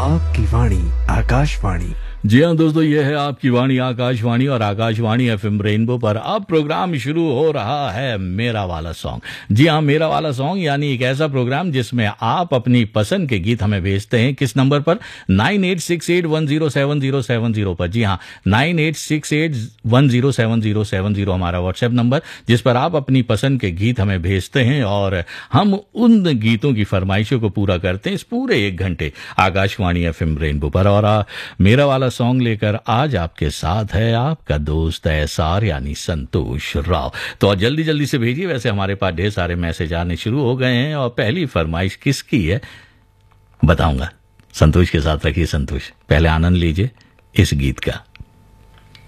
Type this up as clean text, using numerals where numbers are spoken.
आपकी वाणी आकाशवाणी। जी हाँ दोस्तों, ये है आपकी वाणी आकाशवाणी और आकाशवाणी एफएम रेनबो पर अब प्रोग्राम शुरू हो रहा है मेरा वाला सॉन्ग। जी हाँ, मेरा वाला सॉन्ग यानी एक ऐसा प्रोग्राम जिसमें आप अपनी पसंद के गीत हमें भेजते हैं। किस नंबर पर? 9868107070 पर। जी हाँ, 9868107070 हमारा व्हाट्सएप नंबर, जिस पर आप अपनी पसंद के गीत हमें भेजते हैं और हम उन गीतों की फरमाइशों को पूरा करते हैं इस पूरे 1 घंटे आकाशवाणी एफएम रेनबो पर। और मेरा वाला सॉन्ग लेकर आज आपके साथ है आपका दोस्त एसआर यानी संतोष राव। तो जल्दी जल्दी से भेजिए। वैसे हमारे पास ढेर सारे मैसेज आने शुरू हो गए हैं और पहली फरमाइश किसकी है बताऊंगा। संतोष के साथ रखिए। संतोष, पहले आनंद लीजिए इस गीत का।